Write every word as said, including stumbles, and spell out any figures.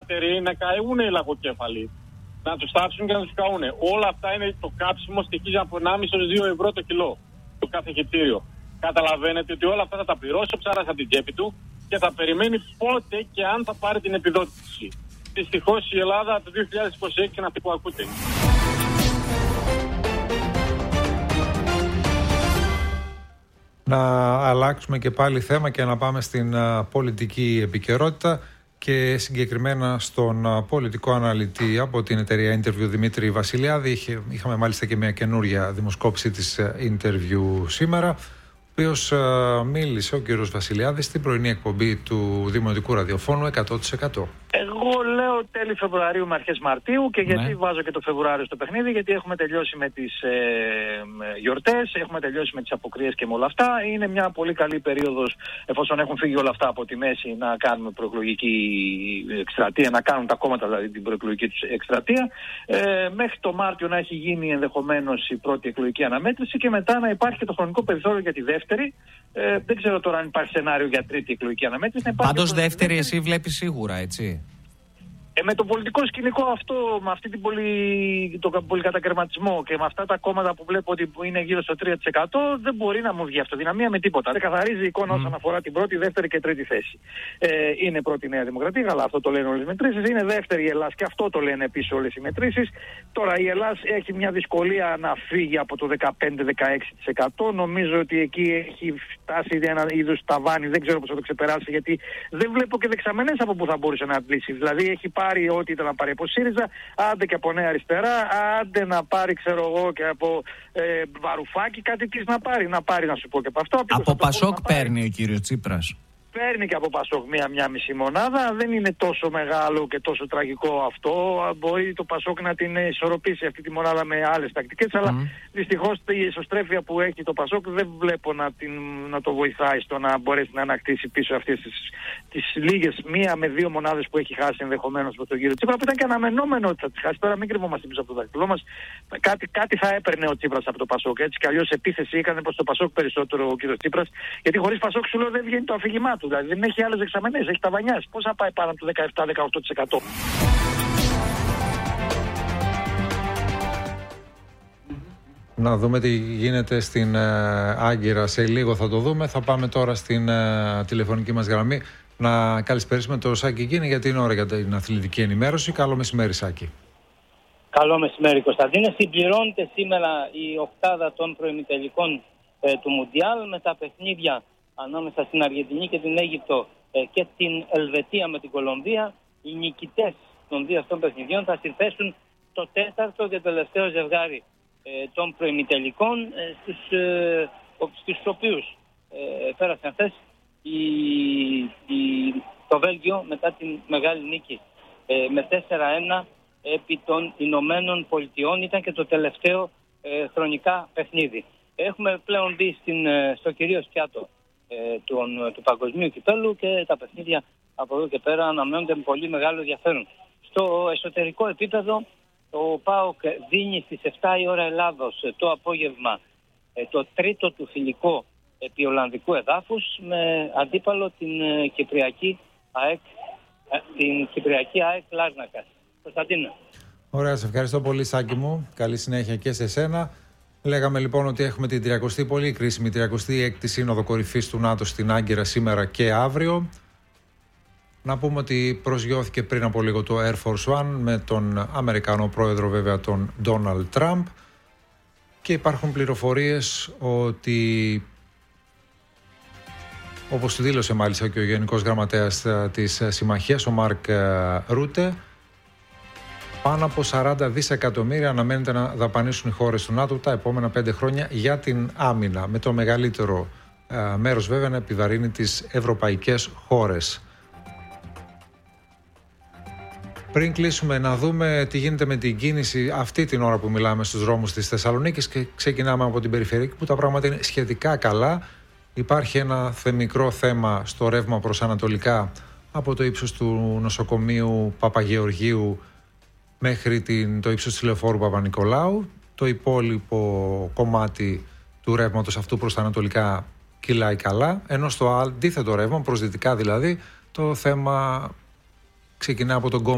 ελεύθεροι να καούν οι λαγοκέφαλοι. Να τους θάψουν και να τους καούν. Όλα αυτά είναι το κάψιμο, στοιχίζει από ενάμιση έως δύο ευρώ το κιλό το κάθε χιτήριο. Καταλαβαίνετε ότι όλα αυτά θα τα πληρώσει ο ψάρας από την τσέπη του και θα περιμένει πότε και αν θα πάρει την επιδότηση. Δυστυχώς η Ελλάδα το δύο χιλιάδες είκοσι έξι είναι αυτή που ακούτε. Να αλλάξουμε και πάλι θέμα και να πάμε στην uh, πολιτική επικαιρότητα και συγκεκριμένα στον uh, πολιτικό αναλυτή από την εταιρεία Interview Δημήτρη Βασιλιάδη. Είχε, είχαμε μάλιστα και μια καινούρια δημοσκόπηση της uh, Interview σήμερα, ο οποίος uh, μίλησε ο κύριος Βασιλιάδης στην πρωινή εκπομπή του Δημοτικού Ραδιοφώνου εκατό τοις εκατό. Εγώ λέω τέλη Φεβρουαρίου με αρχές Μαρτίου και γιατί ναι. βάζω και το Φεβρουάριο στο παιχνίδι, γιατί έχουμε τελειώσει με τις ε, γιορτές, έχουμε τελειώσει με τις αποκρίες και με όλα αυτά. Είναι μια πολύ καλή περίοδος, εφόσον έχουν φύγει όλα αυτά από τη μέση, να κάνουμε προεκλογική εκστρατεία, να κάνουν τα κόμματα δηλαδή την προεκλογική τους εκστρατεία. Ε, μέχρι το Μάρτιο να έχει γίνει ενδεχομένως η πρώτη εκλογική αναμέτρηση και μετά να υπάρχει και το χρονικό περιθώριο για τη δεύτερη. Ε, δεν ξέρω τώρα αν υπάρχει σενάριο για τρίτη εκλογική αναμέτρηση. Πάντως δεύτερη εσύ βλέπεις σίγουρα, έτσι. Ε, με το πολιτικό σκηνικό αυτό, με αυτή την πολύ, το πολυκατακαιρματισμό και με αυτά τα κόμματα που βλέπω ότι είναι γύρω στο τρία τοις εκατό, δεν μπορεί να μου βγει αυτοδυναμία με τίποτα. Δεν καθαρίζει η εικόνα mm. όσον αφορά την πρώτη, δεύτερη και τρίτη θέση. Ε, είναι πρώτη η Νέα Δημοκρατία, αλλά αυτό το λένε όλες οι μετρήσεις. Είναι δεύτερη η Ελλάς και αυτό το λένε επίσης όλες οι μετρήσεις. Τώρα η Ελλάς έχει μια δυσκολία να φύγει από το δεκαπέντε με δεκαέξι τοις εκατό. Νομίζω ότι εκεί έχει φτάσει ένα είδος ταβάνι, δεν ξέρω πώς θα το ξεπεράσει, γιατί δεν βλέπω και δεξαμενές από που θα μπορούσε να αντλήσει. Δηλαδή έχει πάρει ό,τι ήταν να πάρει από ΣΥΡΙΖΑ, άντε και από Νέα Αριστερά, άντε να πάρει, ξέρω εγώ, και από ε, Βαρουφάκη, κάτι της να πάρει. Να πάρει, να σου πω και από αυτό. Από, από Πασόκ παίρνει ο κύριος Τσίπρας. Παίρνει και από Πασόκ μία-μία μισή μονάδα. Δεν είναι τόσο μεγάλο και τόσο τραγικό αυτό. Μπορεί το Πασόκ να την ισορροπήσει αυτή τη μονάδα με άλλες τακτικές, mm. αλλά δυστυχώς η ισοστρέφεια που έχει το Πασόκ δεν βλέπω να, την, να το βοηθάει στο να μπορέσει να ανακτήσει πίσω αυτές τις, τις λίγες μία με δύο μονάδες που έχει χάσει ενδεχομένως από τον κύριο Τσίπρα, που ήταν και αναμενόμενο ότι θα τις χάσει. Τώρα μην κρυβόμαστε πίσω από το δάχτυλό μας. Κάτι, κάτι θα έπαιρνε ο Τσίπρας από το Πασόκ. Έτσι κι αλλιώς επίθεση έκανε προς το Πασόκ περισσότερο ο κύριος Τσίπρας, γιατί χωρίς Πασόκ σου λέω δεν βγαίνει το αφήγημά του. Δηλαδή δεν έχει άλλες δεξαμενές, έχει ταβανιάσει. Πώς θα πάει πάνω από το δεκαεπτά με δεκαοκτώ τοις εκατό. Να δούμε τι γίνεται στην ε, Άγκυρα. Σε λίγο θα το δούμε. Θα πάμε τώρα στην ε, τηλεφωνική μας γραμμή να καλησπερίσουμε το Σάκη Γκίνη, γιατί είναι ώρα για την αθλητική ενημέρωση. Καλό μεσημέρι, Σάκη. Καλό μεσημέρι, Κωνσταντίνε. Συμπληρώνεται σήμερα η οκτάδα των προημιτελικών ε, του Μουντιάλ με τα παιχνίδια ανάμεσα στην Αργεντινή και την Αίγυπτο ε, και την Ελβετία με την Κολομβία. Οι νικητές των δύο αυτών παιχνιδιών θα συνθέσουν το τέταρτο και τελευταίο ζευγάρι ε, των προημιτελικών, ε, στους, ε, στους οποίους ε, πέρασαν χθες η, η, το Βέλγιο μετά την μεγάλη νίκη ε, με τέσσερα ένα επί των Ηνωμένων Πολιτειών. Ήταν και το τελευταίο ε, χρονικά παιχνίδι. Έχουμε πλέον μπει στην, ε, στο κυρίως πιάτο Του, του παγκοσμίου κυπέλλου και τα παιχνίδια από εδώ και πέρα αναμένονται με πολύ μεγάλο ενδιαφέρον. Στο εσωτερικό επίπεδο ο ΠΑΟΚ δίνει στις επτά η ώρα Ελλάδος το απόγευμα το τρίτο του φιλικό επί Ολλανδικού εδάφους με αντίπαλο την Κυπριακή ΑΕΚ, την Κυπριακή ΑΕΚ Λάρνακας. Κωνσταντίνα. Ωραία, σε ευχαριστώ πολύ, Σάκη μου. Καλή συνέχεια και σε σένα. Λέγαμε λοιπόν ότι έχουμε την τριακοστή πολύ κρίσιμη τριακοστή έκτη Σύνοδο Κορυφής του ΝΑΤΟ στην Άγκυρα σήμερα και αύριο. Να πούμε ότι προσγειώθηκε πριν από λίγο το Air Force One με τον Αμερικανό πρόεδρο, βέβαια, τον Ντόναλντ Τραμπ, και υπάρχουν πληροφορίες ότι, όπως δήλωσε μάλιστα και ο Γενικός Γραμματέας της Συμμαχίας, ο Μάρκ Ρούτε, πάνω από σαράντα δισεκατομμύρια αναμένεται να δαπανίσουν οι χώρες του ΝΑΤΟ τα επόμενα πέντε χρόνια για την άμυνα, με το μεγαλύτερο ε, μέρος βέβαια να επιβαρύνει τις ευρωπαϊκές χώρες. Πριν κλείσουμε, να δούμε τι γίνεται με την κίνηση αυτή την ώρα που μιλάμε στους δρόμους της Θεσσαλονίκης, και ξεκινάμε από την περιφερειακή, που τα πράγματα είναι σχετικά καλά. Υπάρχει ένα μικρό θέμα στο ρεύμα προς ανατολικά από το ύψος του νοσοκομείου Παπαγεωργίου μέχρι την, το ύψος της λεωφόρου Παπα-Νικολάου. Το υπόλοιπο κομμάτι του ρεύματος αυτού προς τα ανατολικά κυλάει καλά, ενώ στο αντίθετο ρεύμα, προς δυτικά δηλαδή, το θέμα ξεκινά από τον